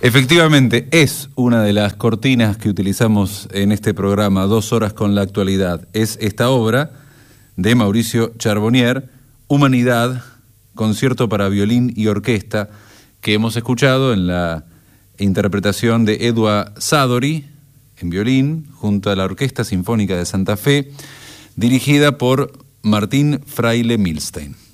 Efectivamente, es una de las cortinas que utilizamos en este programa, 2 horas con la actualidad. Es esta obra de Mauricio Charbonnier, Humanidad, concierto para violín y orquesta, que hemos escuchado en la interpretación de Edward Sadori, en violín, junto a la Orquesta Sinfónica de Santa Fe, dirigida por Martín Fraile Milstein.